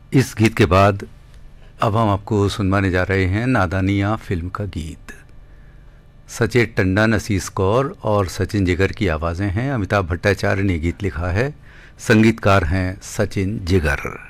इस गीत के बाद अब हम आपको सुनवाने जा रहे हैं नादानियाँ फिल्म का गीत। सचेत टंडन, असीस कौर और सचिन जिगर की आवाज़ें हैं। अमिताभ भट्टाचार्य ने गीत लिखा है, संगीतकार हैं सचिन जिगर।